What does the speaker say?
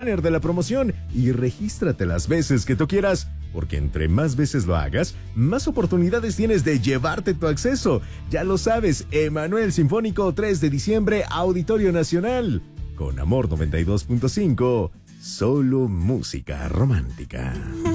banner de la promoción y regístrate las veces que tú quieras, porque entre más veces lo hagas, más oportunidades tienes de llevarte tu acceso. Ya lo sabes, Emanuel Sinfónico 3 de diciembre, Auditorio Nacional. Con Amor 92.5, solo música romántica.